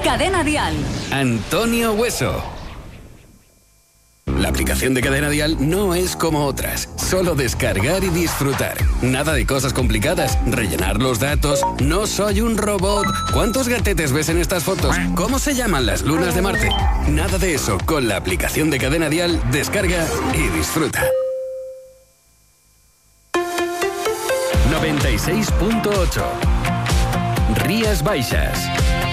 Cadena Dial. Antonio Hueso. La aplicación de Cadena Dial no es como otras. Solo descargar y disfrutar. Nada de cosas complicadas. Rellenar los datos. No soy un robot. ¿Cuántos gatetes ves en estas fotos? ¿Cómo se llaman las lunas de Marte? Nada de eso. Con la aplicación de Cadena Dial, descarga y disfruta. 96.8 Rías Baixas.